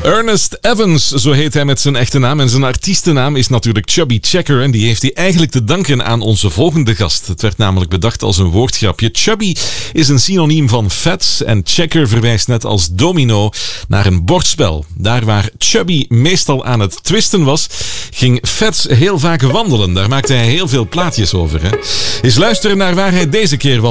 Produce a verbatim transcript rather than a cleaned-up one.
Ernest Evans, zo heet hij met zijn echte naam. En zijn artiestennaam is natuurlijk Chubby Checker. En die heeft hij eigenlijk te danken aan onze volgende gast. Het werd namelijk bedacht als een woordgrapje. Chubby is een synoniem van vet. En checker verwijst net als domino naar een bordspel. Daar waar Chubby meestal aan het twisten was, ging Fats heel vaak wandelen. Daar maakte hij heel veel plaatjes over. Hè? Eens luisteren naar waar hij deze keer